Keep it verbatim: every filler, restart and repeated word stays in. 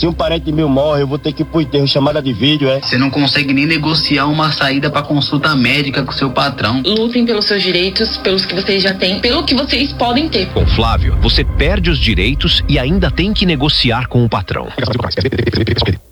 Se um parente meu morre, eu vou ter que ir pro enterro, chamada de vídeo, é? Você não consegue nem negociar uma saída pra consulta médica com seu patrão. Lutem pelos seus direitos, pelos que vocês já têm, pelo que vocês podem ter. Com Flávio, você perde os direitos e ainda tem que negociar com o patrão.